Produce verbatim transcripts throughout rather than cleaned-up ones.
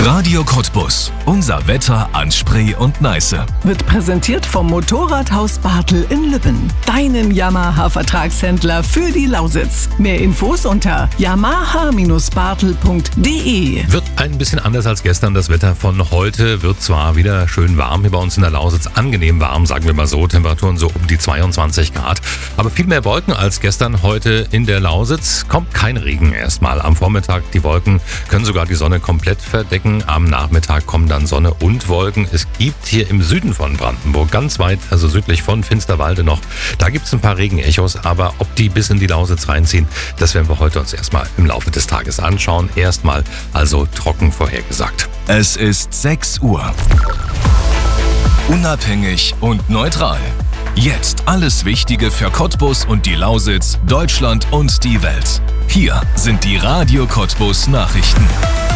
Radio Cottbus. Unser Wetter an Spree und Neiße. Wird präsentiert vom Motorradhaus Bartel in Lübben. Deinem Yamaha-Vertragshändler für die Lausitz. Mehr Infos unter yamaha Bindestrich bartel punkt de. Wird ein bisschen anders als gestern. Das Wetter von heute wird zwar wieder schön warm hier bei uns in der Lausitz. Angenehm warm, sagen wir mal so. Temperaturen so um die zweiundzwanzig Grad. Aber viel mehr Wolken als gestern heute in der Lausitz. Kommt kein Regen erstmal. Am Vormittag die Wolken können sogar die Sonne komplett verdecken. Am Nachmittag kommen dann Sonne und Wolken. Es gibt hier im Süden von Brandenburg, ganz weit, also südlich von Finsterwalde noch, da gibt es ein paar Regenechos, aber ob die bis in die Lausitz reinziehen, das werden wir heute uns erstmal im Laufe des Tages anschauen. Erstmal also trocken vorhergesagt. Es ist sechs Uhr. Unabhängig und neutral. Jetzt alles Wichtige für Cottbus und die Lausitz, Deutschland und die Welt. Hier sind die Radio Cottbus Nachrichten.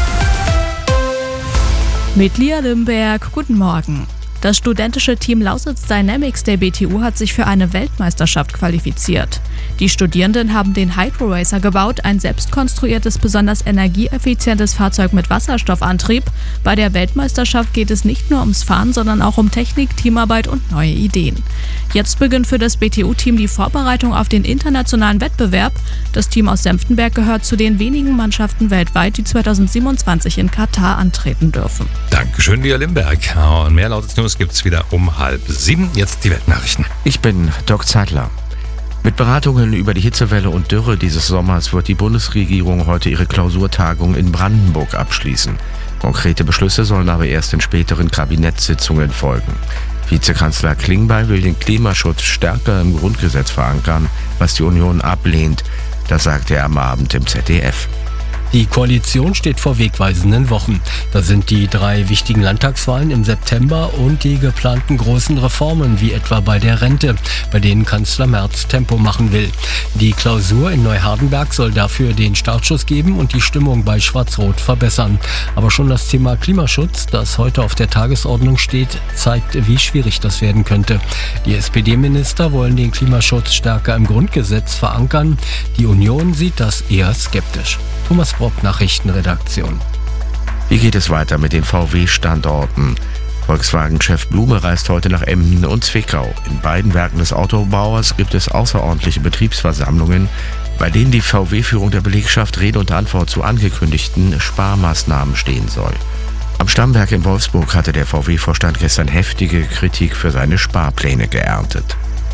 Mit Lia Limberg, guten Morgen. Das studentische Team Lausitz Dynamics der B T U hat sich für eine Weltmeisterschaft qualifiziert. Die Studierenden haben den Hydro Racer gebaut, ein selbstkonstruiertes, besonders energieeffizientes Fahrzeug mit Wasserstoffantrieb. Bei der Weltmeisterschaft geht es nicht nur ums Fahren, sondern auch um Technik, Teamarbeit und neue Ideen. Jetzt beginnt für das B T U-Team die Vorbereitung auf den internationalen Wettbewerb. Das Team aus Senftenberg gehört zu den wenigen Mannschaften weltweit, die zweitausendsiebenundzwanzig in Katar antreten dürfen. Dankeschön, Lia Limberg. Und mehr Lausitz News gibt es wieder um halb sieben. Jetzt die Weltnachrichten. Ich bin Doc Zeitler. Mit Beratungen über die Hitzewelle und Dürre dieses Sommers wird die Bundesregierung heute ihre Klausurtagung in Brandenburg abschließen. Konkrete Beschlüsse sollen aber erst in späteren Kabinettssitzungen folgen. Vizekanzler Klingbeil will den Klimaschutz stärker im Grundgesetz verankern, was die Union ablehnt. Das sagte er am Abend im Z D F. Die Koalition steht vor wegweisenden Wochen. Da sind die drei wichtigen Landtagswahlen im September und die geplanten großen Reformen, wie etwa bei der Rente, bei denen Kanzler Merz Tempo machen will. Die Klausur in Neuhardenberg soll dafür den Startschuss geben und die Stimmung bei Schwarz-Rot verbessern. Aber schon das Thema Klimaschutz, das heute auf der Tagesordnung steht, zeigt, wie schwierig das werden könnte. Die S P D-Minister wollen den Klimaschutz stärker im Grundgesetz verankern. Die Union sieht das eher skeptisch. Thomas Brock, Nachrichtenredaktion. Wie geht es weiter mit den V W-Standorten? Volkswagen-Chef Blume reist heute nach Emden und Zwickau. In beiden Werken des Autobauers gibt es außerordentliche Betriebsversammlungen, bei denen die V W-Führung der Belegschaft Rede und Antwort zu angekündigten Sparmaßnahmen stehen soll. Am Stammwerk in Wolfsburg hatte der V W-Vorstand gestern heftige Kritik für seine Sparpläne geerntet.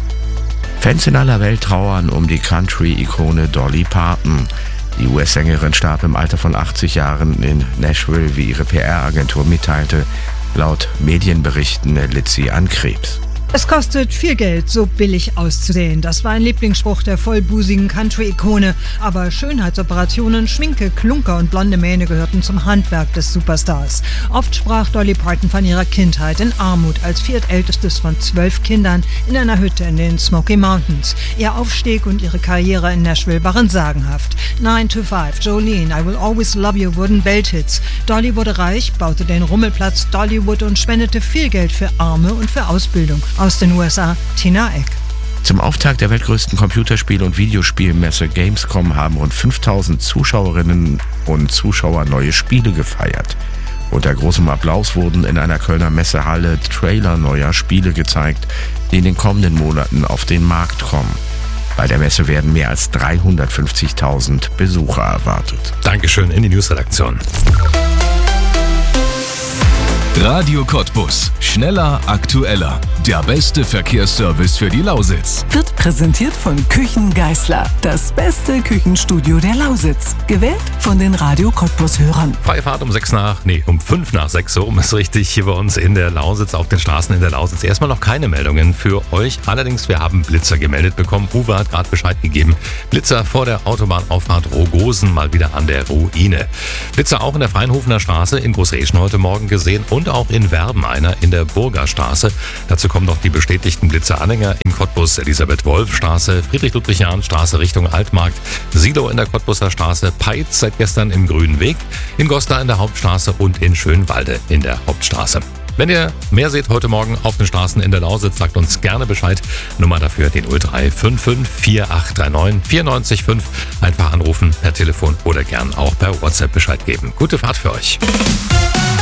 Fans in aller Welt trauern um die Country-Ikone Dolly Parton. Die U S-Sängerin starb im Alter von achtzig Jahren in Nashville, wie ihre P R-Agentur mitteilte. Laut Medienberichten litt sie an Krebs. Es kostet viel Geld, so billig auszusehen. Das war ein Lieblingsspruch der vollbusigen Country-Ikone. Aber Schönheitsoperationen, Schminke, Klunker und blonde Mähne gehörten zum Handwerk des Superstars. Oft sprach Dolly Parton von ihrer Kindheit in Armut als viertältestes von zwölf Kindern in einer Hütte in den Smoky Mountains. Ihr Aufstieg und ihre Karriere in Nashville waren sagenhaft. nine to five, Jolene, I Will Always Love You wurden Welthits. Dolly wurde reich, baute den Rummelplatz Dollywood und spendete viel Geld für Arme und für Ausbildung. Aus den U S A, Tina Eck. Zum Auftakt der weltgrößten Computerspiel- und Videospielmesse Gamescom haben rund fünftausend Zuschauerinnen und Zuschauer neue Spiele gefeiert. Unter großem Applaus wurden in einer Kölner Messehalle Trailer neuer Spiele gezeigt, die in den kommenden Monaten auf den Markt kommen. Bei der Messe werden mehr als dreihundertfünfzigtausend Besucher erwartet. Dankeschön in die Newsredaktion. Radio Cottbus. Schneller, aktueller. Der beste Verkehrsservice für die Lausitz. Wird präsentiert von Küchen Geißler. Das beste Küchenstudio der Lausitz. Gewählt von den Radio Cottbus-Hörern. Freie Fahrt um sechs nach, nee, um fünf nach sechs, so um ist richtig, hier bei uns in der Lausitz, auf den Straßen in der Lausitz. Erstmal noch keine Meldungen für euch. Allerdings, wir haben Blitzer gemeldet bekommen. Uwe hat gerade Bescheid gegeben. Blitzer vor der Autobahnauffahrt Rogosen, mal wieder an der Ruine. Blitzer auch in der Freienhofener Straße in Großreschen heute Morgen gesehen und auch in Werben einer in der Burgerstraße. Dazu kommen noch die bestätigten Blitzeranhänger in Cottbus, Elisabeth-Wolf-Straße, Friedrich-Ludwig-Jahn-Straße Richtung Altmarkt, Silo in der Cottbuser Straße, Peitz seit gestern im Grünen Weg, in Goslar in der Hauptstraße und in Schönwalde in der Hauptstraße. Wenn ihr mehr seht heute Morgen auf den Straßen in der Lausitz, sagt uns gerne Bescheid. Nummer dafür den null drei fünf fünf vier acht drei neun vier neun fünf. Einfach anrufen per Telefon oder gern auch per WhatsApp Bescheid geben. Gute Fahrt für euch.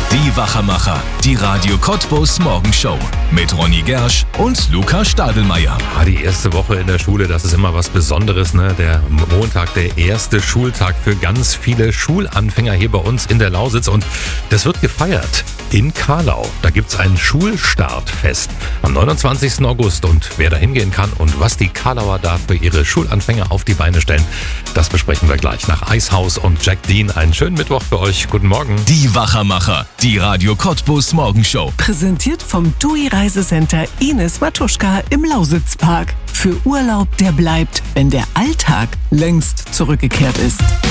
Die Wachermacher, die Radio Cottbus Morgenshow mit Ronny Gersch und Luca Stadelmeier. Ah, die erste Woche in der Schule, das ist immer was Besonderes, ne? Der Montag, der erste Schultag für ganz viele Schulanfänger hier bei uns in der Lausitz. Und das wird gefeiert in Kahlau. Da gibt es ein Schulstartfest am neunundzwanzigsten August. Und wer da hingehen kann und was die Kahlauer da für ihre Schulanfänger auf die Beine stellen, das besprechen wir gleich nach Eishaus und Jack Dean. Einen schönen Mittwoch für euch. Guten Morgen. Die Wachermacher, die Radio Cottbus Morgenshow. Präsentiert vom T U I Reisecenter Ines Matuschka im Lausitzpark. Für Urlaub, der bleibt, wenn der Alltag längst zurückgekehrt ist.